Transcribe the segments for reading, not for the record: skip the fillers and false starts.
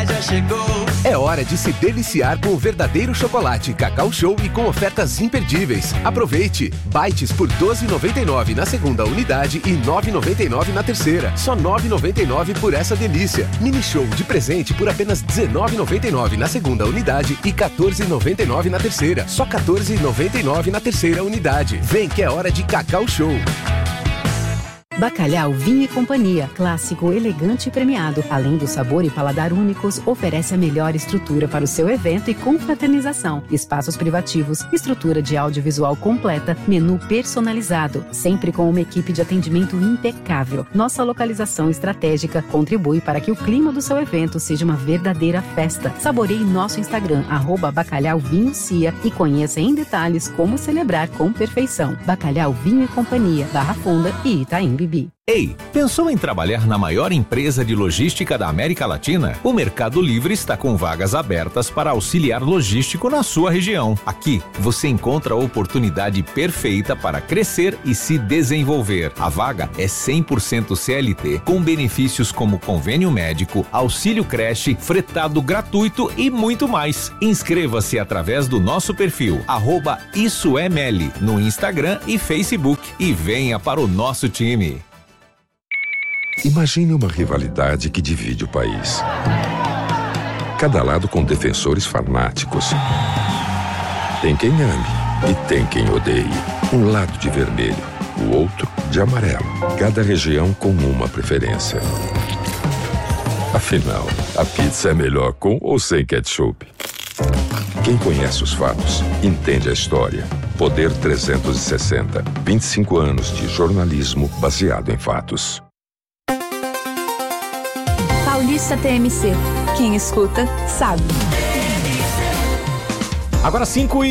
Papai já chegou. É hora de se deliciar com o verdadeiro chocolate Cacau Show e com ofertas imperdíveis. Aproveite! Bites por R$ 12,99 na segunda unidade e R$ 9,99 na terceira. Só R$ 9,99 por essa delícia. Mini Show de presente por apenas R$ 19,99 na segunda unidade e R$ 14,99 na terceira. Só R$ 14,99 na terceira unidade. Vem que é hora de Cacau Show. Bacalhau Vinho e Companhia, clássico, elegante e premiado. Além do sabor e paladar únicos, oferece a melhor estrutura para o seu evento e confraternização. Espaços privativos, estrutura de audiovisual completa, menu personalizado, sempre com uma equipe de atendimento impecável. Nossa localização estratégica contribui para que o clima do seu evento seja uma verdadeira festa. Saboreie nosso Instagram, @bacalhauvinhocia, e conheça em detalhes como celebrar com perfeição. Bacalhau Vinho e Companhia, Barra Funda e Itaim Bibi. Ei, pensou em trabalhar na maior empresa de logística da América Latina? O Mercado Livre está com vagas abertas para auxiliar logístico na sua região. Aqui, você encontra a oportunidade perfeita para crescer e se desenvolver. A vaga é 100% CLT, com benefícios como convênio médico, auxílio creche, fretado gratuito e muito mais. Inscreva-se através do nosso perfil, @issoeml, no Instagram e Facebook, e venha para o nosso time. Imagine uma rivalidade que divide o país. Cada lado com defensores fanáticos. Tem quem ame e tem quem odeie. Um lado de vermelho, o outro de amarelo. Cada região com uma preferência. Afinal, a pizza é melhor com ou sem ketchup? Quem conhece os fatos, entende a história. Poder 360. 25 anos de jornalismo baseado em fatos. Paulista TMC. Quem escuta, sabe. Agora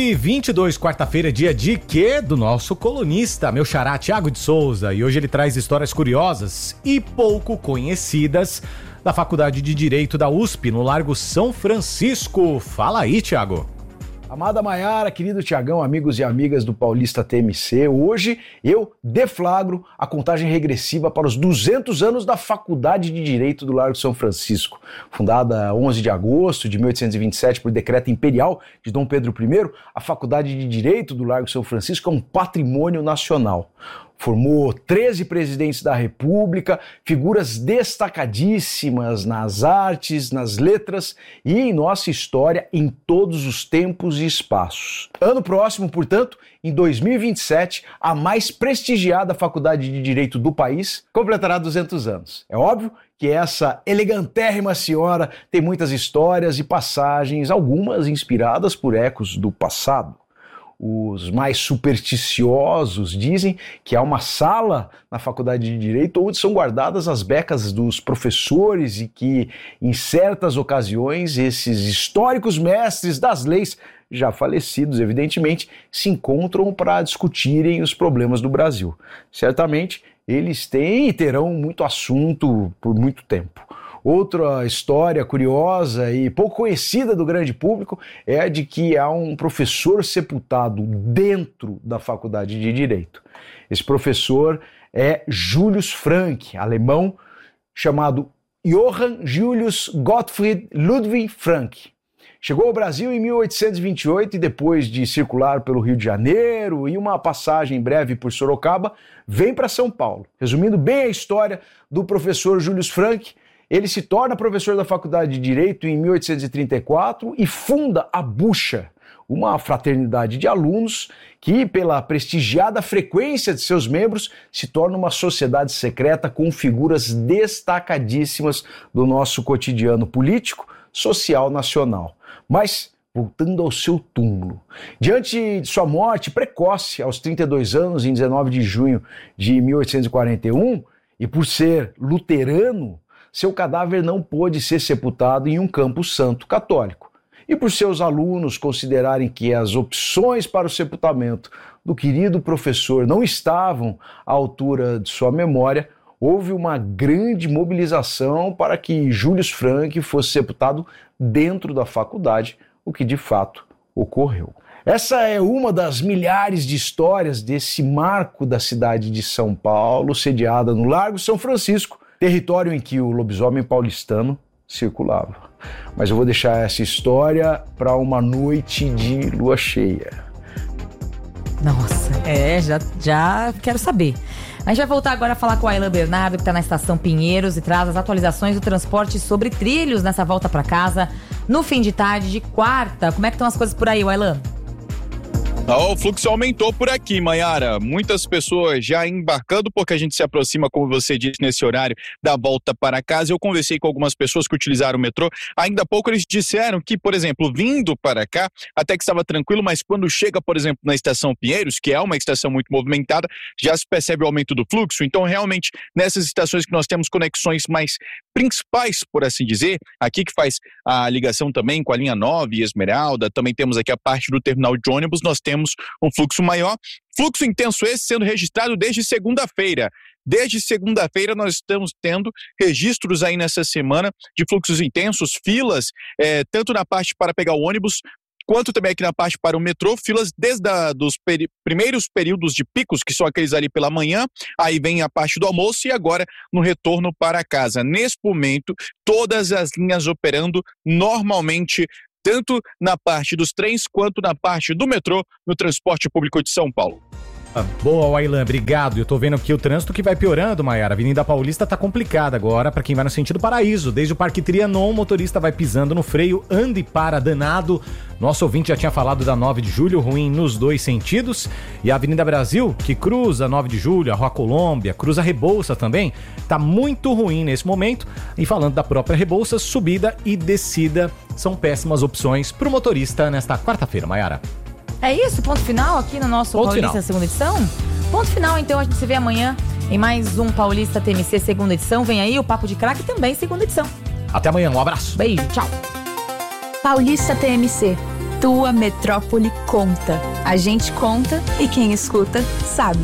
5h22, quarta-feira, dia de quê? Do nosso colunista, meu xará, Thiago de Souza. E hoje ele traz histórias curiosas e pouco conhecidas da Faculdade de Direito da USP, no Largo São Francisco. Fala aí, Thiago. Amada Maiara, querido Tiagão, amigos e amigas do Paulista TMC, hoje eu deflagro a contagem regressiva para os 200 anos da Faculdade de Direito do Largo São Francisco. Fundada 11 de agosto de 1827 por decreto imperial de Dom Pedro I, a Faculdade de Direito do Largo São Francisco é um patrimônio nacional. Formou 13 presidentes da República, figuras destacadíssimas nas artes, nas letras e em nossa história em todos os tempos e espaços. Ano próximo, portanto, em 2027, a mais prestigiada faculdade de direito do país completará 200 anos. É óbvio que essa elegantérrima senhora tem muitas histórias e passagens, algumas inspiradas por ecos do passado. Os mais supersticiosos dizem que há uma sala na Faculdade de Direito onde são guardadas as becas dos professores e que, em certas ocasiões, esses históricos mestres das leis, já falecidos, evidentemente, se encontram para discutirem os problemas do Brasil. Certamente, eles têm e terão muito assunto por muito tempo. Outra história curiosa e pouco conhecida do grande público é a de que há um professor sepultado dentro da Faculdade de Direito. Esse professor é Julius Frank, alemão, chamado Johann Julius Gottfried Ludwig Frank. Chegou ao Brasil em 1828 e depois de circular pelo Rio de Janeiro e uma passagem breve por Sorocaba, vem para São Paulo. Resumindo bem a história do professor Julius Frank, ele se torna professor da Faculdade de Direito em 1834 e funda a Bucha, uma fraternidade de alunos que, pela prestigiada frequência de seus membros, se torna uma sociedade secreta com figuras destacadíssimas do nosso cotidiano político, social nacional. Mas, voltando ao seu túmulo, diante de sua morte precoce, aos 32 anos, em 19 de junho de 1841, e por ser luterano, seu cadáver não pôde ser sepultado em um campo santo católico. E por seus alunos considerarem que as opções para o sepultamento do querido professor não estavam à altura de sua memória, houve uma grande mobilização para que Julius Frank fosse sepultado dentro da faculdade, o que de fato ocorreu. Essa é uma das milhares de histórias desse marco da cidade de São Paulo, sediada no Largo São Francisco, território em que o lobisomem paulistano circulava. mas eu vou deixar essa história para uma noite de lua cheia. Nossa, já quero saber. A gente vai voltar agora a falar com o Aylan Bernardo, que está na Estação Pinheiros e traz as atualizações do transporte sobre trilhos nessa volta para casa no fim de tarde de quarta. Como é que estão as coisas por aí, Aylan? O fluxo aumentou por aqui, Mayara. Muitas pessoas já embarcando, porque a gente se aproxima, como você disse, nesse horário da volta para casa. Eu conversei com algumas pessoas que utilizaram o metrô. Ainda há pouco eles disseram que, por exemplo, vindo para cá, até que estava tranquilo, mas quando chega, por exemplo, na Estação Pinheiros, que é uma estação muito movimentada, já se percebe o aumento do fluxo. Então, realmente, nessas estações que nós temos conexões mais principais, por assim dizer, aqui que faz a ligação também com a linha 9 e Esmeralda, também temos aqui a parte do terminal de ônibus, nós temos um fluxo maior, fluxo intenso esse sendo registrado desde segunda-feira. Desde segunda-feira nós estamos tendo registros aí nessa semana de fluxos intensos, filas, tanto na parte para pegar o ônibus, quanto também aqui na parte para o metrô, filas desde dos primeiros períodos de picos, que são aqueles ali pela manhã, aí vem a parte do almoço e agora no retorno para casa. Nesse momento, todas as linhas operando normalmente, tanto na parte dos trens quanto na parte do metrô no transporte público de São Paulo. Boa, Aylan, obrigado. Eu tô vendo aqui o trânsito que vai piorando, Mayara. A Avenida Paulista tá complicada agora para quem vai no sentido Paraíso. Desde o Parque Trianon, o motorista vai pisando no freio, anda e para danado. Nosso ouvinte já tinha falado da 9 de Julho, ruim nos dois sentidos. E a Avenida Brasil, que cruza a 9 de Julho, a Rua Colômbia, cruza a Rebouças também, tá muito ruim nesse momento. E falando da própria Rebouças, subida e descida são péssimas opções pro motorista nesta quarta-feira, Mayara. É isso? Ponto final aqui no nosso Ponto Paulista final. Segunda Edição? Ponto final, então. A gente se vê amanhã em mais um Paulista TMC Segunda Edição. Vem aí o Papo de Craque também, Segunda Edição. Até amanhã, um abraço. Beijo, tchau. Paulista TMC. Tua metrópole conta. A gente conta e quem escuta sabe.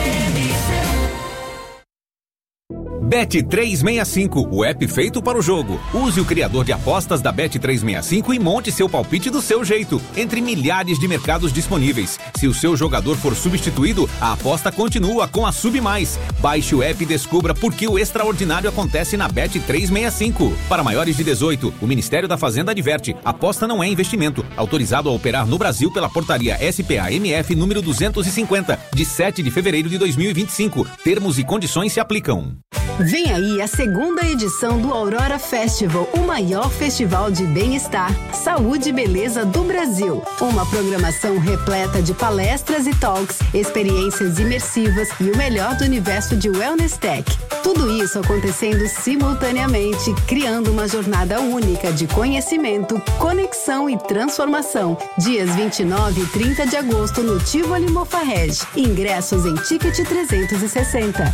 Bet365, o app feito para o jogo. Use o criador de apostas da Bet365 e monte seu palpite do seu jeito, entre milhares de mercados disponíveis. Se o seu jogador for substituído, a aposta continua com a Sub Mais. Baixe o app e descubra por que o extraordinário acontece na Bet365. Para maiores de 18, o Ministério da Fazenda adverte: aposta não é investimento. Autorizado a operar no Brasil pela portaria SPA-MF número 250, de 7 de fevereiro de 2025. Termos e condições se aplicam. Vem aí a segunda edição do Aurora Festival, o maior festival de bem-estar, saúde e beleza do Brasil. Uma programação repleta de palestras e talks, experiências imersivas e o melhor do universo de Wellness Tech. Tudo isso acontecendo simultaneamente, criando uma jornada única de conhecimento, conexão e transformação. Dias 29 e 30 de agosto no Tivoli Mofarrege. Ingressos em Ticket 360.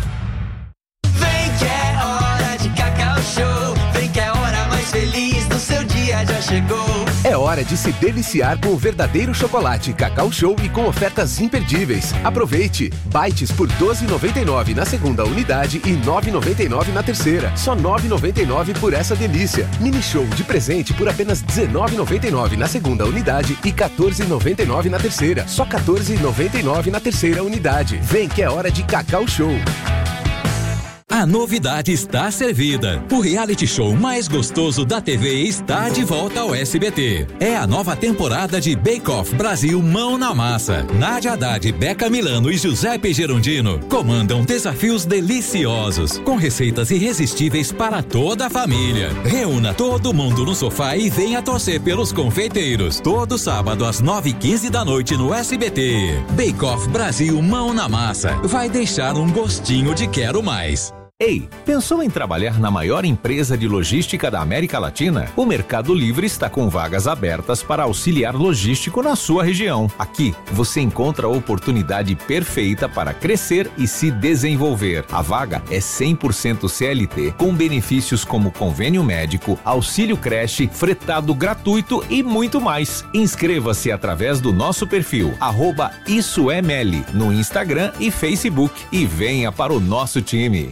Já chegou. É hora de se deliciar com o verdadeiro chocolate Cacau Show e com ofertas imperdíveis. Aproveite! Bites por R$ 12,99 na segunda unidade e R$ 9,99 na terceira. Só R$ 9,99 por essa delícia. Mini Show de presente por apenas R$ 19,99 na segunda unidade e R$ 14,99 na terceira. Só R$ 14,99 na terceira unidade. Vem que é hora de Cacau Show. A novidade está servida. O reality show mais gostoso da TV está de volta ao SBT. É a nova temporada de Bake Off Brasil Mão na Massa. Nádia Haddad, Beca Milano e Giuseppe Gerondino comandam desafios deliciosos, com receitas irresistíveis para toda a família. Reúna todo mundo no sofá e venha torcer pelos confeiteiros. Todo sábado às 9h15 da noite no SBT. Bake Off Brasil Mão na Massa. Vai deixar um gostinho de quero mais. Ei, pensou em trabalhar na maior empresa de logística da América Latina? O Mercado Livre está com vagas abertas para auxiliar logístico na sua região. Aqui, você encontra a oportunidade perfeita para crescer e se desenvolver. A vaga é 100% CLT, com benefícios como convênio médico, auxílio creche, fretado gratuito e muito mais. Inscreva-se através do nosso perfil, @IssoEML, no Instagram e Facebook e venha para o nosso time.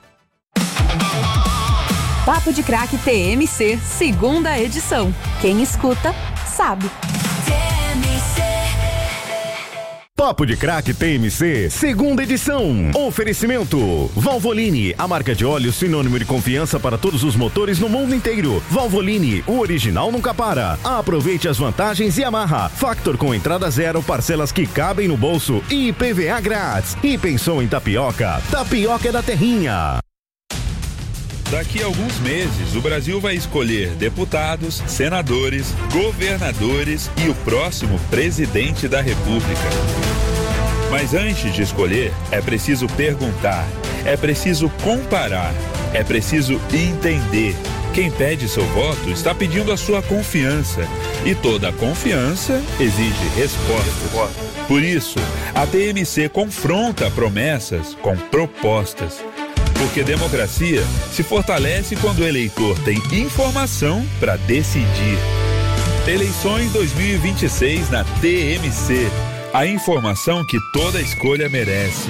Papo de Craque TMC, segunda edição. Quem escuta, sabe. Papo de Craque TMC, segunda edição. Oferecimento Valvoline, a marca de óleo sinônimo de confiança para todos os motores no mundo inteiro. Valvoline, o original nunca para. Aproveite as vantagens Yamaha. Factor com entrada zero, parcelas que cabem no bolso e IPVA grátis. E pensou em tapioca? Tapioca é da Terrinha. Daqui a alguns meses, o Brasil vai escolher deputados, senadores, governadores e o próximo presidente da República. Mas antes de escolher, é preciso perguntar, é preciso comparar, é preciso entender. Quem pede seu voto está pedindo a sua confiança. E toda confiança exige respostas. Por isso, a TMC confronta promessas com propostas. Porque democracia se fortalece quando o eleitor tem informação para decidir. Eleições 2026 na TMC. A informação que toda escolha merece.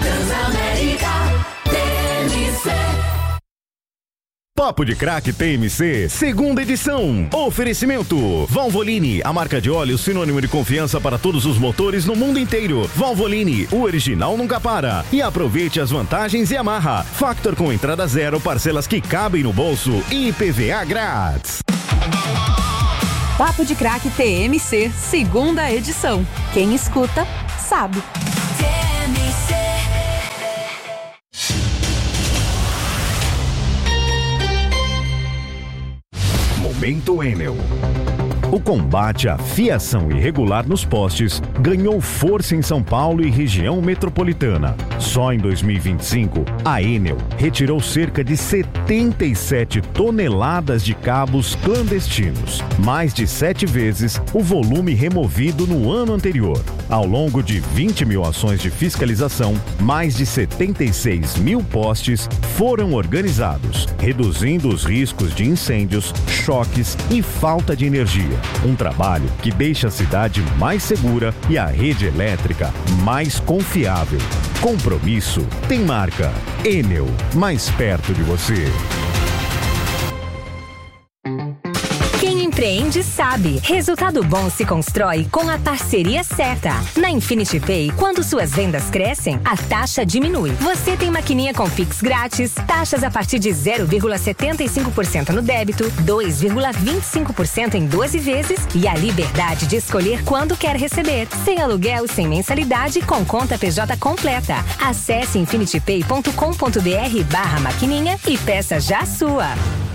Papo de Craque TMC, segunda edição. Oferecimento Valvoline, a marca de óleo sinônimo de confiança para todos os motores no mundo inteiro. Valvoline, o original nunca para. E aproveite as vantagens Yamaha. Factor com entrada zero, parcelas que cabem no bolso e IPVA grátis. Papo de Craque TMC, segunda edição. Quem escuta, sabe. Momento Enel. O combate à fiação irregular nos postes ganhou força em São Paulo e região metropolitana. Só em 2025, a Enel retirou cerca de 77 toneladas de cabos clandestinos, mais de 7 vezes o volume removido no ano anterior. Ao longo de 20 mil ações de fiscalização, mais de 76 mil postes foram organizados, reduzindo os riscos de incêndios, choques e falta de energia. Um trabalho que deixa a cidade mais segura e a rede elétrica mais confiável. Compromisso tem marca. Enel, mais perto de você. Quem empreende sabe. Resultado bom se constrói com a parceria certa. Na Infinity Pay, quando suas vendas crescem, a taxa diminui. Você tem maquininha com Pix grátis, taxas a partir de 0,75% no débito, 2,25% em 12 vezes e a liberdade de escolher quando quer receber. Sem aluguel, sem mensalidade, com conta PJ completa. Acesse infinitypay.com.br/maquininha e peça já a sua.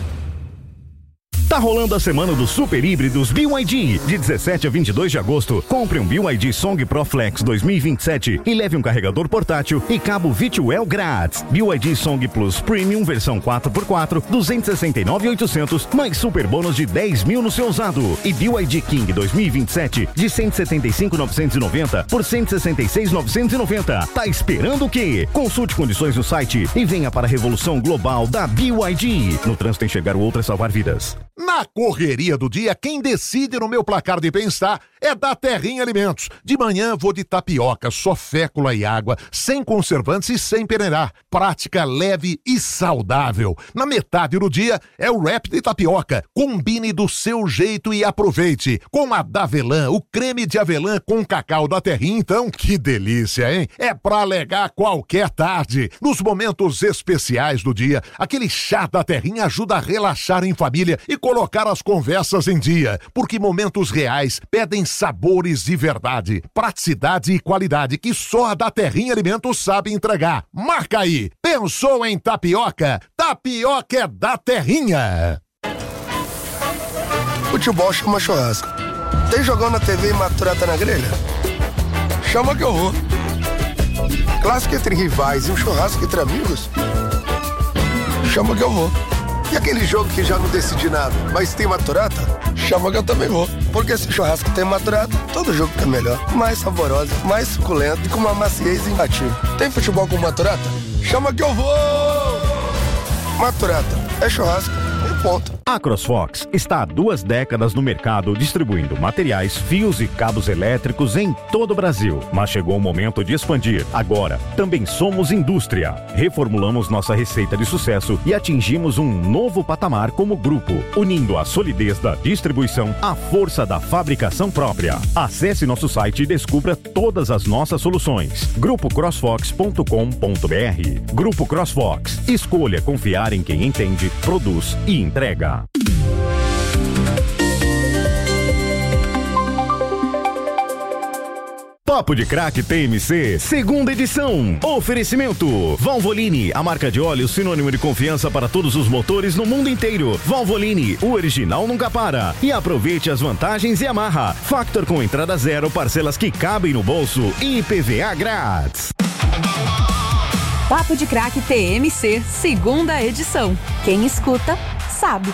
Tá rolando a semana dos super híbridos BYD. De 17 a 22 de agosto, compre um BYD Song Pro Flex 2027 e leve um carregador portátil e cabo VTWell grátis. BYD Song Plus Premium versão 4x4, 269.800, mais super bônus de 10 mil no seu usado. E BYD King 2027 de 175.990 por 166.990. Tá esperando o quê? Consulte condições no site e venha para a revolução global da BYD. No trânsito, enxergar o outro é salvar vidas. Na correria do dia, quem decide no meu placar de bem-estar é da Terrinha Alimentos. De manhã vou de tapioca, só fécula e água, sem conservantes e sem peneirar. Prática, leve e saudável. Na metade do dia é o wrap de tapioca. Combine do seu jeito e aproveite. Com a Davelã, o creme de avelã com cacau da Terrinha, então, que delícia, hein? É pra alegar qualquer tarde. Nos momentos especiais do dia, aquele chá da Terrinha ajuda a relaxar em família e colocar as conversas em dia, porque momentos reais pedem sabores de verdade, praticidade e qualidade que só a da Terrinha Alimentos sabe entregar. Marca aí! Pensou em tapioca? Tapioca é da Terrinha! Futebol chama churrasco. Tem jogão na TV e maturata na grelha? Chama que eu vou. Clássico entre rivais e um churrasco entre amigos? Chama que eu vou. E aquele jogo que já não decidi nada, mas tem maturata? Chama que eu também vou. Porque se churrasco tem maturata, todo jogo fica melhor. Mais saboroso, mais suculento e com uma maciez imbatível. Tem futebol com maturata? Chama que eu vou! Maturata, é churrasco, ponto. A CrossFox está há 2 décadas no mercado distribuindo materiais, fios e cabos elétricos em todo o Brasil. Mas chegou o momento de expandir. Agora, também somos indústria. Reformulamos nossa receita de sucesso e atingimos um novo patamar como grupo, unindo a solidez da distribuição à força da fabricação própria. Acesse nosso site e descubra todas as nossas soluções. grupocrossfox.com.br. Grupo CrossFox. Escolha confiar em quem entende, produz e entrega. Papo de Crack TMC, 2ª edição. Oferecimento: Valvoline, a marca de óleo sinônimo de confiança para todos os motores no mundo inteiro. Valvoline, o original nunca para. E aproveite as vantagens Yamaha. Factor com entrada 0, parcelas que cabem no bolso e IPVA grátis. Papo de Crack TMC, 2ª edição. Quem escuta, sabe.